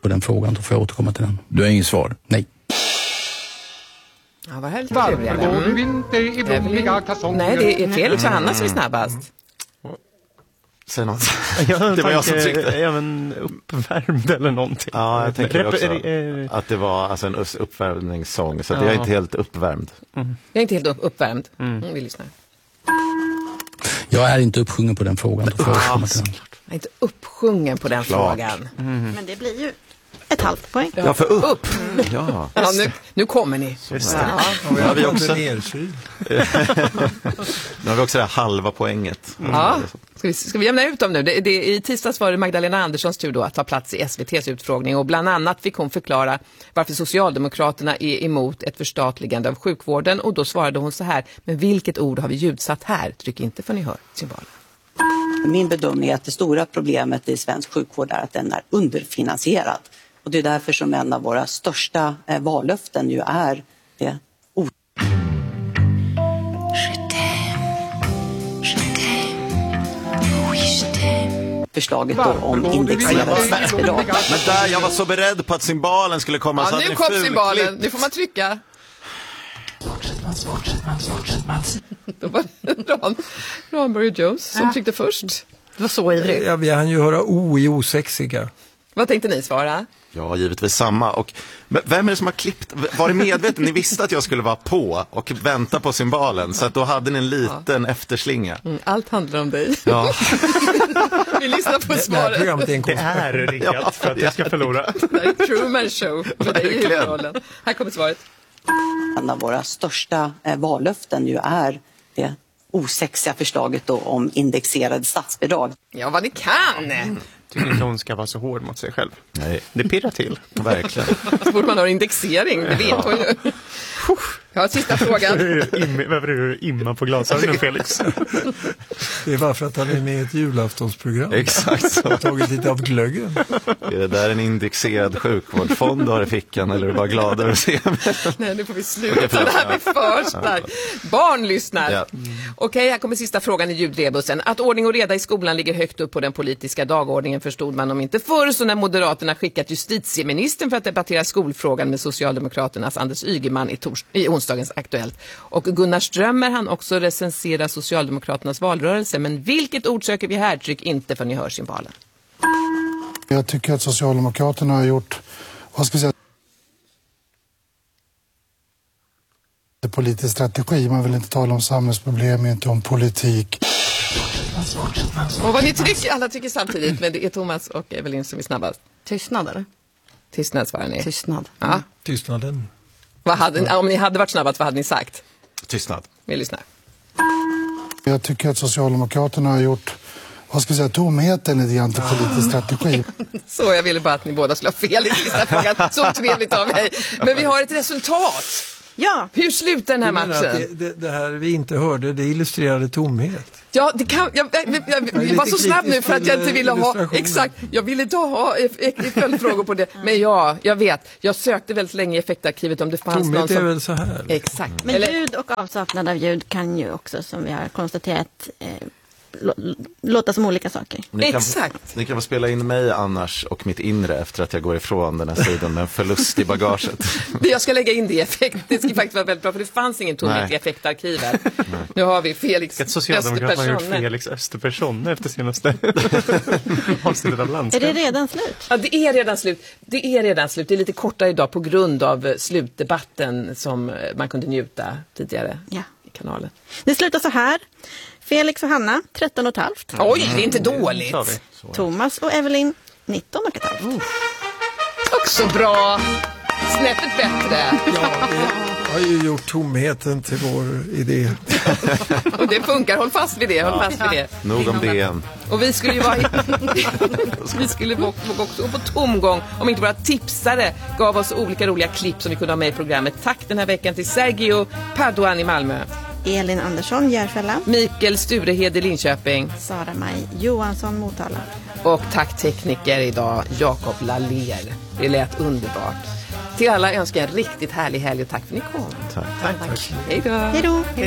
den frågan, då får jag återkomma till den. Du har inget svar? Nej. Ja, vad härligt. Nej, det är Felix och Hanna som är snabbast. Säg något. Det var jag som tryckte. Ja, men uppvärmd eller någonting. Ja, jag tänker också att det var alltså en uppvärmningssång. Så att jag är inte helt uppvärmd. Jag är inte helt uppvärmd. Vi lyssnar. Jag är inte uppsjungen på den frågan, då får jag återkomma till den. Jag är inte uppsjungen på den frågan. Men det blir ju ett halvt poäng. Ja, för upp. Ja. Ja, nu kommer ni. Just det. Nu har vi också, nu har vi också det här halva poänget. Ja. Ska vi jämna ut dem nu? I tisdags var det Magdalena Anderssons tur då att ta plats i SVT:s utfrågning, och bland annat fick hon förklara varför Socialdemokraterna är emot ett förstatligande av sjukvården, och då svarade hon så här: men vilket ord har vi ljudsatt här? Tryck inte för ni hör symbolen. Min bedömning är att det stora problemet i svensk sjukvård är att den är underfinansierad. Och det är därför som en av våra största vallöften ju är det förslaget då om indexerade statsbidrag. Men där, jag var så beredd på att symbolen skulle komma. Ja, så nu kom symbolen. Nu får man trycka. Då var det Ranberg Jones som tryckte först. Det var så ivrig. Ja, vi hann ju höra o i osexiga. Vad tänkte ni svara? Ja, givetvis samma. Och vem är det som har klippt? Var det medveten? Ni visste att jag skulle vara på och vänta på symbolen. Så att då hade ni en liten efterslinga. Allt handlar om dig. Ja. Vi lyssnar på svaret. Det är riggat för att jag ska förlora. Det är Truman Show för dig i huvudrollen. Här kommer svaret. En av våra största vallöften ju är det osexiga förslaget då om indexerade statsbidrag. Ja, vad ni kan! Tycker inte hon ska vara så hård mot sig själv. Nej. Det pirrar till. Verkligen. Så fort man har indexering, det vet hon ju. Ja, sista frågan. Varför är du imma på glasögonen, Felix? Det är varför att han är med i ett julaftonsprogram. Exakt så. Jag har tagit lite av glöggen. Är det där en indexerad sjukvårdsfond du har i fickan, eller är du bara glad att se? Nej, nu får vi sluta. Det här blir för starkt. Barn lyssnar. Ja. Okej, här kommer sista frågan i ljudrebussen. Att ordning och reda i skolan ligger högt upp på den politiska dagordningen förstod man om inte förr, så när Moderaterna skickat justitieministern för att debattera skolfrågan med Socialdemokraternas Anders Ygeman i onsdagens Aktuellt. Och Gunnar Strömmer han också recenserar Socialdemokraternas valrörelse. Men vilket ord söker vi här? Tryck inte för ni hör symbolen. Jag tycker att Socialdemokraterna har gjort, vad ska vi säga, politisk strategi. Man vill inte tala om samhällsproblem, inte om politik. Och vad ni trycker, alla trycker samtidigt, men det är Thomas och Evelyn som är snabbast. Tystnad, eller? Tystnad svarar ni. Tystnad. Ja. Tystnaden. Om ni hade varit snabbast, vad hade ni sagt? Tystnad. Vi lyssnar. Jag tycker att Socialdemokraterna har gjort, vad ska vi säga, tomheten lite grann till politisk strategi. Så jag ville bara att ni båda skulle ha fel i sista frågan. Så trevligt av mig. Men vi har ett resultat. Ja. Hur slutar den här matchen? Det här vi inte hörde, det illustrerade tomhet. Ja, det kan, jag var så snabb nu för att jag inte ville ha, exakt, jag ville inte ha följdfrågor på det, men ja, jag vet, jag sökte väldigt länge i effektarkivet om det fanns tomhet någon som... är väl så här. Exakt. Men ljud och avsaknad av ljud kan ju också, som vi har konstaterat, låta som olika saker. Ni kan få spela in mig annars och mitt inre efter att jag går ifrån den här sidan med en förlust i bagaget. Jag ska lägga in det i effekt. Det ska faktiskt vara väldigt bra, för det fanns ingen tomhet i effektarkivet. Nu har vi Felix Österperson. Har gjort Felix Österperson efter senaste avsnittet av Landskap. Är det redan slut? Ja, det är redan slut. Det är lite kortare idag på grund av slutdebatten som man kunde njuta tidigare i kanalen. Det slutar så här. Felix och Hanna, 13,5. Oj, det är inte dåligt. Thomas och Evelyn, 19,5. Också bra. Snäppet bättre. Ja, det har ju gjort tomheten till vår idé. Och det funkar, håll fast vid det. Nog om det igen. Och vi skulle ju vara vi skulle också gå på tomgång om inte våra tipsare gav oss olika roliga klipp som vi kunde ha med i programmet. Tack den här veckan till Sergio Paduan i Malmö, Elin Andersson, Järfälla, Mikael Sturehed i Linköping, Sara-Maj Johansson, Motala. Och tack tekniker idag, Jakob Lallér. Det lät underbart. Till alla önskar jag en riktigt härlig helg och tack för att ni kom. Tack. Hej då. Hej då.